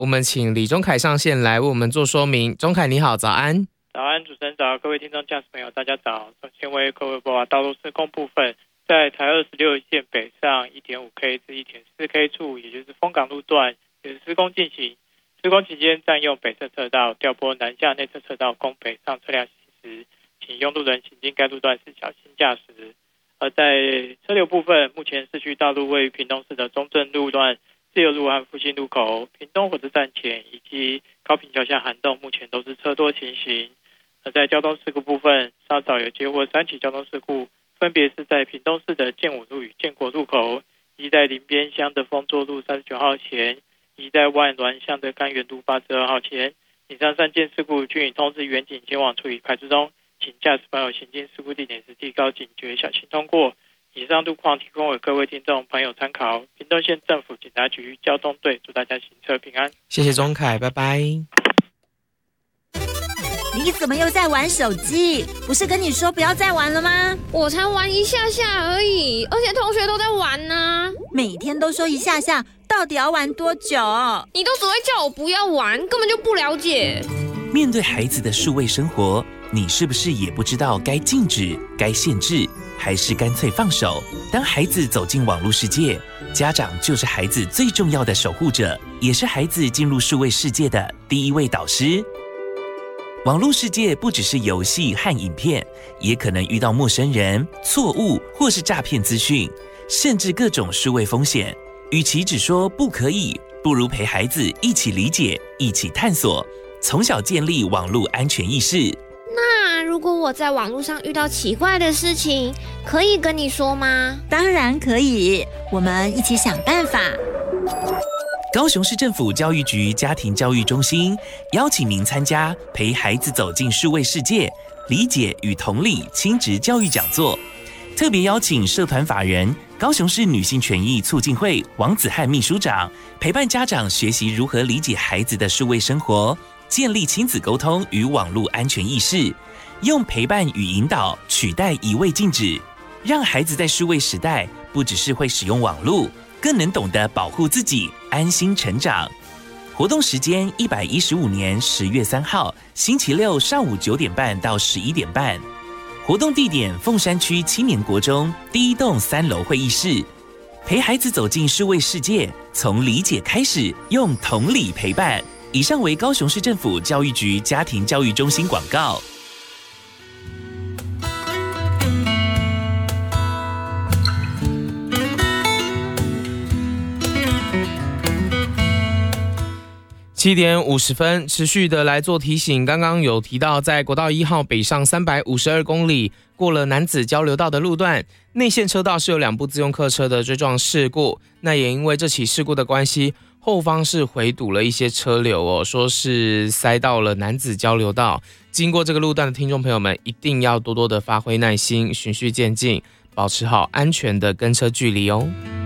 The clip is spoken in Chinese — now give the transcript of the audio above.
我们请李宗凯上线来为我们做说明。宗凯你好，早安。 早安，主持人早，各位听众驾驶朋友大家早。首先为各位播报道路施工部分，在台26线北上 1.5K 至 1.4K 处，也就是丰港路段，也是施工进行。施工期间占用北侧车道，调拨南下内侧车道供北上车辆行驶，请用路人行经该路段时小心驾驶。而在车流部分，目前市区道路位于屏东市的中正路段、自由路和复兴路口、屏东火车站前以及高屏桥下涵洞，目前都是车多情形。而在交通事故部分，稍早有接获3起交通事故，分别是在屏东市的建武路与建国路口，以及在林边乡的丰作路39号前，以及在万峦乡的甘源路82号前。以上3件事故均已通知远警前往处理排除中，请驾驶朋友行经事故地点时提高警觉，小心通过。以上路况提供给各位听众朋友参考。屏东县政府警察局交通队祝大家行车平安。 谢谢宗凯，拜拜。 你怎么又在玩手机？不是跟你说不要再玩了吗？ 我才玩一下下而已，而且同学都在玩呢。 每天都说一下下，到底要玩多久？ 你都只会叫我不要玩，根本就不了解。 面对孩子的数位生活，你是不是也不知道该禁止、该限制，还是干脆放手？当孩子走进网络世界，家长就是孩子最重要的守护者，也是孩子进入数位世界的第一位导师。网络世界不只是游戏和影片，也可能遇到陌生人、错误或是诈骗资讯，甚至各种数位风险。与其只说不可以，不如陪孩子一起理解、一起探索，从小建立网络安全意识。 那如果我在网络上遇到奇怪的事情，可以跟你说吗？ 当然可以，我们一起想办法。 高雄市政府教育局家庭教育中心邀请您参加陪孩子走进数位世界、理解与同理亲职教育讲座，特别邀请社团法人高雄市女性权益促进会王子翰秘书长，陪伴家长学习如何理解孩子的数位生活，建立亲子沟通与网络安全意识，用陪伴与引导取代一味禁止，让孩子在数位时代不只是会使用网络，更能懂得保护自己，安心成长。活动时间115年10月3号星期六上午9点半到11点半。活动地点凤山区青年国中第1栋3楼会议室。陪孩子走进数位世界，从理解开始，用同理陪伴。以上为高雄市政府教育局家庭教育中心广告。 7点50分，持续的来做提醒。刚刚有提到，在国道1号北上352公里，过了楠梓交流道的路段，内线车道是有2部自用客车的追撞事故。那也因为这起事故的关系，后方是回堵了一些车流哦，说是塞到了楠梓交流道。经过这个路段的听众朋友们，一定要多多的发挥耐心，循序渐进，保持好安全的跟车距离哦。